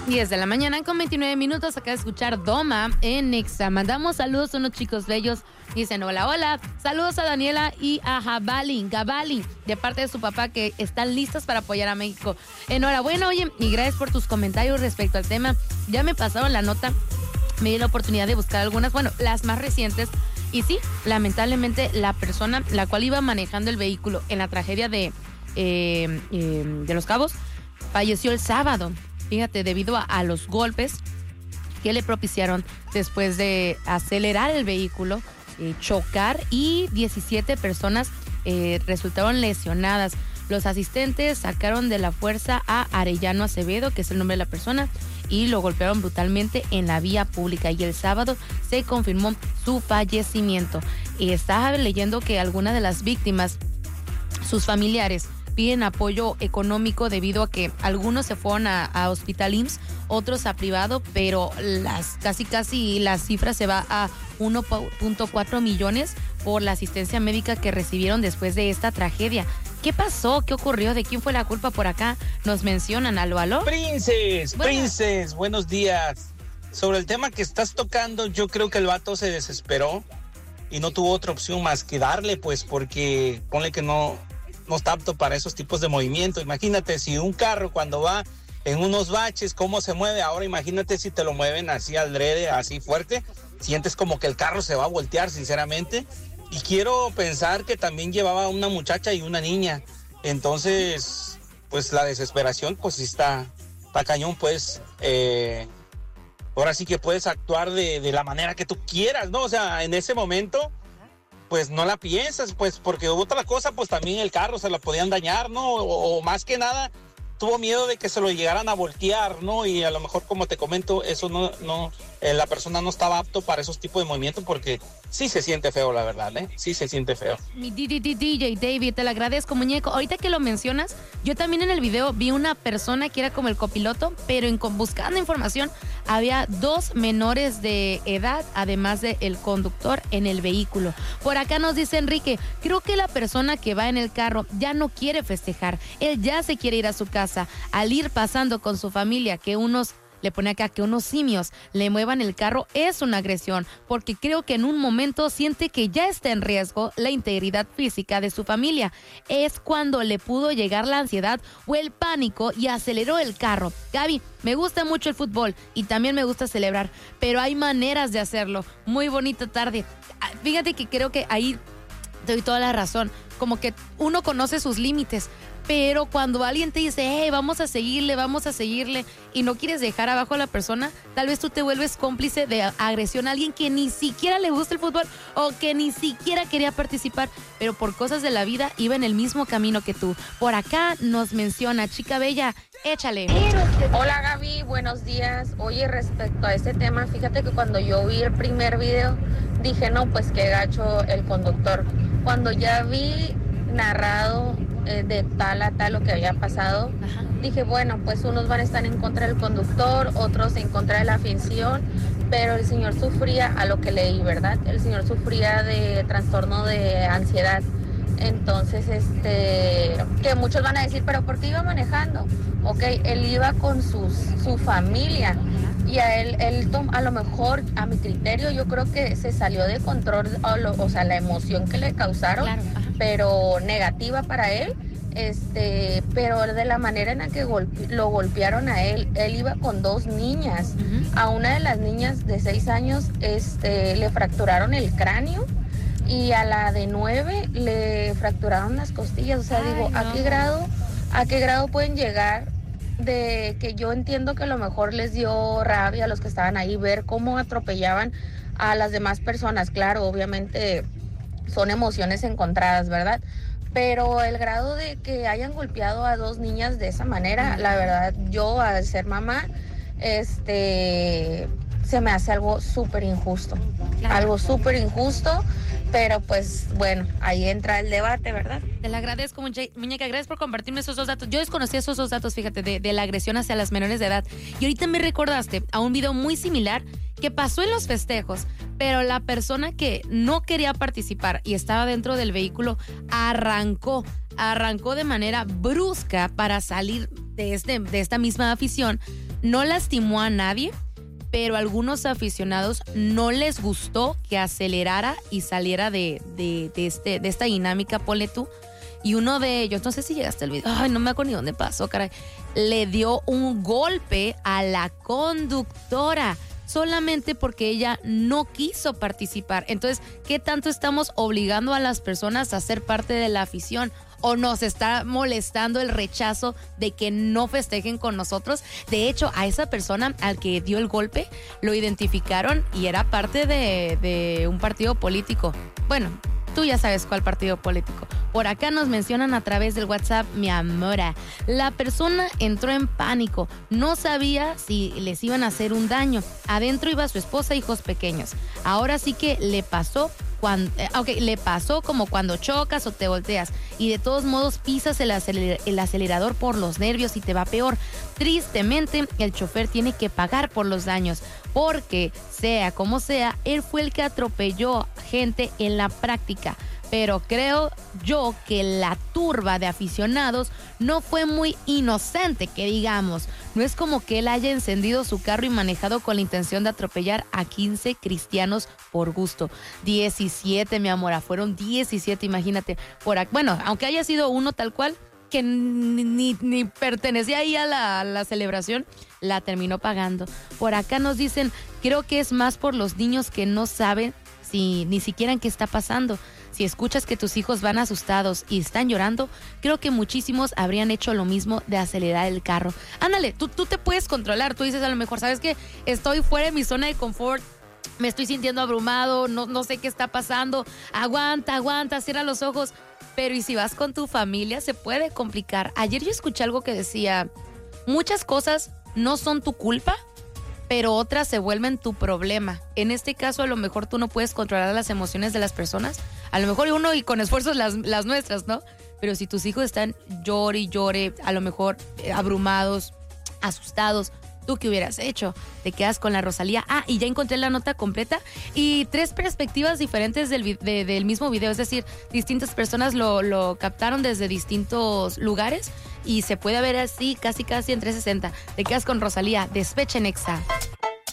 10 de la mañana con 29 minutos. Acá de escuchar Doma en Nexa. Mandamos saludos a unos chicos bellos. Dicen hola, hola. Saludos a Daniela y a Gabali, de parte de su papá, que están listas para apoyar a México. Enhorabuena, oye, y gracias por tus comentarios respecto al tema. Ya me pasaron la nota, me di la oportunidad de buscar algunas, bueno, las más recientes. Y sí, lamentablemente la persona la cual iba manejando el vehículo en la tragedia de Los Cabos falleció el sábado. Fíjate, debido a los golpes que le propiciaron después de acelerar el vehículo, chocar, y 17 personas resultaron lesionadas. Los asistentes sacaron de la fuerza a Arellano Acevedo, que es el nombre de la persona, y lo golpearon brutalmente en la vía pública, y el sábado se confirmó su fallecimiento. Y estaba leyendo que algunas de las víctimas, sus familiares, piden apoyo económico debido a que algunos se fueron a Hospital IMSS, otros a privado, pero casi la cifra se va a 1.4 millones por la asistencia médica que recibieron después de esta tragedia. ¿Qué pasó? ¿Qué ocurrió? ¿De quién fue la culpa? Por acá nos mencionan. ¿Aló? Princes, buenos días. Sobre el tema que estás tocando, yo creo que el vato se desesperó y no tuvo otra opción más que darle, pues, porque ponle que no está apto para esos tipos de movimiento. Imagínate si un carro cuando va en unos baches, cómo se mueve. Ahora imagínate si te lo mueven así adrede, así fuerte, sientes como que el carro se va a voltear, sinceramente. Y quiero pensar que también llevaba una muchacha y una niña. Entonces, pues la desesperación, pues sí está cañón, pues. Ahora sí que puedes actuar de la manera que tú quieras, ¿no? O sea, en ese momento, pues no la piensas, pues, porque otra cosa, pues también el carro se la podían dañar, ¿no? O más que nada, tuvo miedo de que se lo llegaran a voltear, ¿no? Y a lo mejor, como te comento, eso la persona no estaba apto para esos tipos de movimientos, porque sí se siente feo, la verdad, ¿eh? Sí se siente feo. Mi DJ David, te lo agradezco, muñeco. Ahorita que lo mencionas, yo también en el video vi una persona que era como el copiloto, pero buscando información, había 2 menores de edad, además del conductor en el vehículo. Por acá nos dice Enrique, creo que la persona que va en el carro ya no quiere festejar. Él ya se quiere ir a su casa. Al ir pasando con su familia, que unos simios le muevan el carro es una agresión, porque creo que en un momento siente que ya está en riesgo la integridad física de su familia. Es cuando le pudo llegar la ansiedad o el pánico y aceleró el carro. Gaby, me gusta mucho el fútbol y también me gusta celebrar, pero hay maneras de hacerlo. Muy bonita tarde. Fíjate que creo que ahí te doy toda la razón. Como que uno conoce sus límites, pero cuando alguien te dice, hey, vamos a seguirle, y no quieres dejar abajo a la persona, tal vez tú te vuelves cómplice de agresión a alguien que ni siquiera le gusta el fútbol o que ni siquiera quería participar, pero por cosas de la vida iba en el mismo camino que tú. Por acá nos menciona, chica bella, échale. Hola Gaby, buenos días. Oye, respecto a este tema, fíjate que cuando yo vi el primer video, dije, no, pues qué gacho el conductor. Cuando ya vi narrado de tal a tal lo que había pasado, dije, bueno, pues unos van a estar en contra del conductor, otros en contra de la afición, pero el señor sufría, a lo que leí, ¿verdad? El señor sufría de trastorno de ansiedad. Entonces, que muchos van a decir, pero ¿por qué iba manejando? Ok, él iba con su familia, y a él a lo mejor, a mi criterio, yo creo que se salió de control, o sea, la emoción que le causaron, claro, pero negativa para él, pero de la manera en la que lo golpearon a él iba con 2 niñas. A una de las niñas de 6 años, le fracturaron el cráneo, y a la de 9 le fracturaron las costillas. O sea, digo, no. ¿A qué grado pueden llegar? De que yo entiendo que a lo mejor les dio rabia a los que estaban ahí ver cómo atropellaban a las demás personas. Claro, obviamente son emociones encontradas, ¿verdad? Pero el grado de que hayan golpeado a 2 niñas de esa manera, la verdad, yo al ser mamá, se me hace algo súper injusto. Claro. Algo súper injusto, pero pues bueno, ahí entra el debate, ¿verdad? Te lo agradezco, muñeca, gracias por compartirme esos 2 datos. Yo desconocía esos 2 datos, fíjate, de la agresión hacia las menores de edad. Y ahorita me recordaste a un video muy similar que pasó en los festejos, pero la persona que no quería participar y estaba dentro del vehículo arrancó de manera brusca para salir de esta misma afición. no lastimó a nadie, pero a algunos aficionados no les gustó que acelerara y saliera de esta dinámica, ponle tú. Y uno de ellos, no sé si llegaste al video, ay, no me acuerdo ni dónde pasó, caray, le dio un golpe a la conductora solamente porque ella no quiso participar. Entonces, ¿qué tanto estamos obligando a las personas a ser parte de la afición? ¿O nos está molestando el rechazo de que no festejen con nosotros? De hecho, a esa persona al que dio el golpe lo identificaron y era parte de un partido político. Bueno, tú ya sabes cuál partido político. Por acá nos mencionan a través del WhatsApp, mi amora. La persona entró en pánico. No sabía si les iban a hacer un daño. Adentro iba su esposa e hijos pequeños. Ahora sí que le pasó le pasó como cuando chocas o te volteas. Y de todos modos pisas el acelerador por los nervios y te va peor. Tristemente, el chofer tiene que pagar por los daños. Porque, sea como sea, él fue el que atropelló gente en la práctica. Pero creo yo que la turba de aficionados no fue muy inocente, que digamos. No es como que él haya encendido su carro y manejado con la intención de atropellar a 15 cristianos por gusto. 17, mi amor, fueron 17, imagínate. Bueno, aunque haya sido uno tal cual, que ni pertenecía ahí a la celebración, la terminó pagando. Por acá nos dicen, creo que es más por los niños que no saben ni siquiera en qué está pasando. Si escuchas que tus hijos van asustados y están llorando, creo que muchísimos habrían hecho lo mismo de acelerar el carro. Ándale, tú te puedes controlar. Tú dices a lo mejor, ¿sabes qué? Estoy fuera de mi zona de confort, me estoy sintiendo abrumado, no sé qué está pasando. Aguanta, cierra los ojos. Pero ¿y si vas con tu familia? Se puede complicar. Ayer yo escuché algo que decía, muchas cosas no son tu culpa, pero otras se vuelven tu problema. En este caso, a lo mejor tú no puedes controlar las emociones de las personas. A lo mejor uno y con esfuerzos las nuestras, ¿no? Pero si tus hijos están llore, a lo mejor abrumados, asustados, ¿tú qué hubieras hecho? Te quedas con la Rosalía. Y ya encontré la nota completa y 3 perspectivas diferentes del mismo video. Es decir, distintas personas lo captaron desde distintos lugares y se puede ver así casi en 360. Te quedas con Rosalía, Despeche en Exa.